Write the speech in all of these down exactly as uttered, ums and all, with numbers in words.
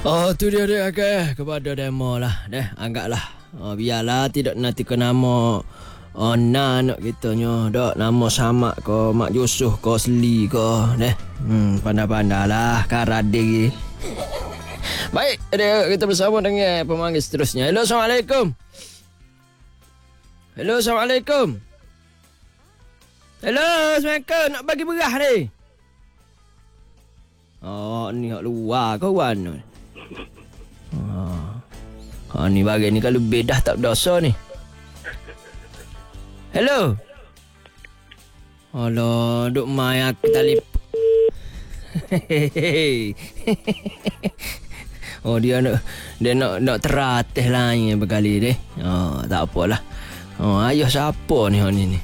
Oh, tu dia dia ke kepada demo lah. Deh, anggaplah. Oh, biarlah tidak nanti ke nama oh, nak kita nyo. Dok nama sama ko Mak Yusuh ko Seli ko. Deh. Hmm, pandai-pandai lah karade. Baik, ada kita bersama dengan pemanggil seterusnya. Hello, Assalamualaikum. Hello, Assalamualaikum. Hello, Assalamualaikum. Nak bagi beras ni. Oh, ni hak luar kawan. Oh. Ha ni bagi ni kalau bedah tak berdosa ni. Hello. Alah, duk mai aku tali. Oh dia nak dia nak nak teratih lain berkali deh. Oh, tak apalah. Oh, ayah siapa ni hak ni ni.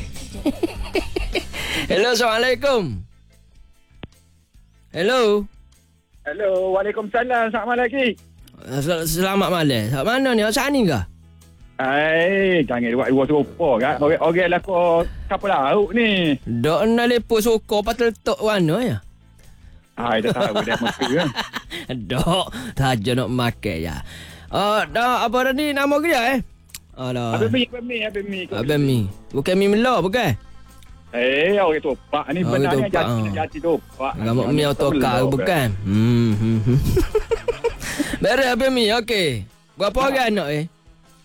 Hello, Assalamualaikum. Hello. Hello, Waalaikumsalam. Selamat malam lagi. Sel- Selamat malam. Kat mana ni? Asal ni ke? Hai, jangan buat dua serupa kan. Orang-orang lah kau kapal laut ni. Dok nak lepas suka patut letak warna ya? Hai, dah tahu dah mesti kan. Dok, saja nak makan ya. Ah, dah apa dah ni nama dia eh? Alah. Abang Mi, Abang Mi, Abang Mi. Abang Mi. Bukan Mi Melo bukan? Eh, orang topak ni Orang benarnya topak, jati ah. jati topak. Gamak Mi autokar bukan? Hmm. hmm, hmm. Beres Abang Mi, okey. Berapa orang anak eh?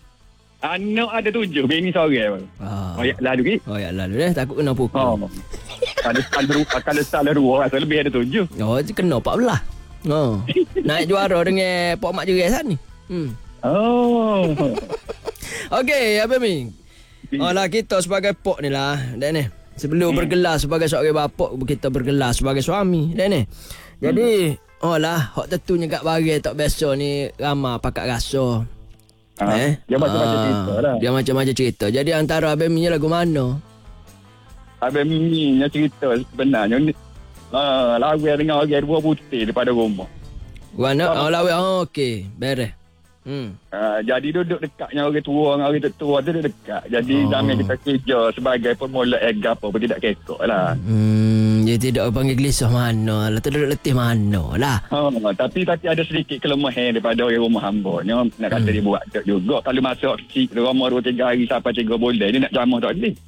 Anak ada tujuh, bini seorang. Ah. Oh, ya lalu ni. Oh ya lalu dah takut kena pukul. Oh. Kalau kalau kalau salah dua, asal lebih ada tujuh. Oh, dia kena empat belas. Oh. Naik juara dengan Pok Mak Jerai sana ni. Hmm. Oh. Okey, Abang Mi. Oh lah kita sebagai pok ni lah. Dan ni. Sebelum hmm. bergelar sebagai seorang bapa, kita bergelar sebagai suami. Dan ni. Jadi, hmm. oh lah, hak tentunya kat barang tak biasa ni ramai pakat rasa. Ha, eh? Dia macam-macam Ah, cerita lah. Dia macam-macam cerita. Jadi antara Abang Mi ni lagu mana? Abang Mi yang cerita sebenarnya ni. Uh, lagu yang dengar orang dua putih daripada rumah. Mana? Oh, lagu. Oh, okey. Beres. Hmm. Uh, jadi duduk dekatnya orang tua dengan orang tua tu duduk dekat. Jadi Oh. zaman kita kerja sebagai pemula ega apa pun tidak kekok lah. Hmm, dia tidak panggil gelisah mana lah. Tak duduk letih mana lah. Oh, tapi tapi ada sedikit kelemahan daripada orang rumah hamba. Nak kata Hmm. dia buat tak juga. Kalau masa kecil rumah dua tiga hari sampai tiga bulan dia nak jamah tak boleh.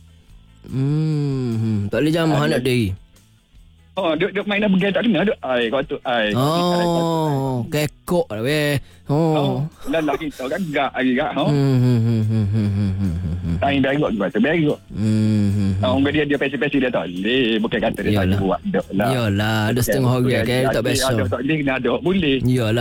Hmm, tak boleh jamah anak dia. Oh, duk duk main bergaya tak kena duk ai kau tu ai. Oh, kekok lah weh. Oh. Oh, dan lagi kita kan gak hari gak. Oh. Hmm, hmm, hmm, hmm, hmm, hmm, hmm, hmm. Tain berok juga tu berok. Hmm, hmm, hmm. Oh, dia dia pesi-pesi dia tak boleh. Bukan kata dia tak Yalah. buat duk lah. Yalah, ada setengah orang kan tak biasa. Ada tak boleh kena ada boleh. Yalah.